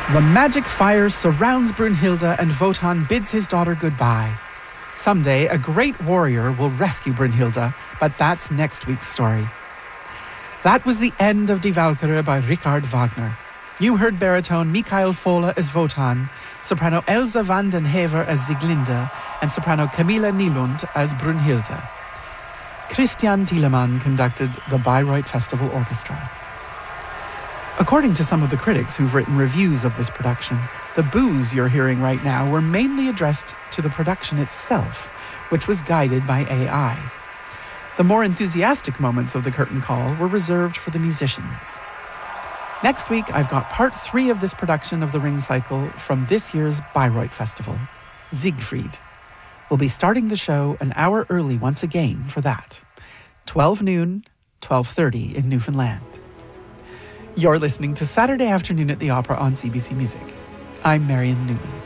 The magic fire surrounds Brunhilde and Wotan bids his daughter goodbye. Someday, a great warrior will rescue Brunhilde, but that's next week's story. That was the end of Die Walküre by Richard Wagner. You heard baritone Michael Fohle as Wotan, soprano Elsa van den Hever as Sieglinde, and soprano Camilla Nylund as Brunhilde. Christian Thielemann conducted the Bayreuth Festival Orchestra. According to some of the critics who've written reviews of this production, the boos you're hearing right now were mainly addressed to the production itself, which was guided by AI. The more enthusiastic moments of the curtain call were reserved for the musicians. Next week, I've got part 3 of this production of the Ring Cycle from this year's Bayreuth Festival, Siegfried. We'll be starting the show an hour early once again for that. 12 noon, 12:30 in Newfoundland. You're listening to Saturday Afternoon at the Opera on CBC Music. I'm Marion Newman.